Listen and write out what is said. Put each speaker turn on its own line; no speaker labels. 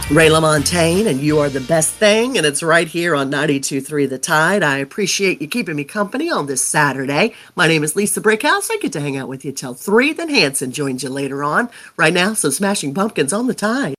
Ray LaMontagne, and you are the best thing, and it's right here on 92.3 The Tide. I appreciate you keeping me company on this Saturday. My name is Lisa Brickhouse. I get to hang out with you till 3. Then Hanson joins you later on. Right now, some Smashing Pumpkins on the Tide.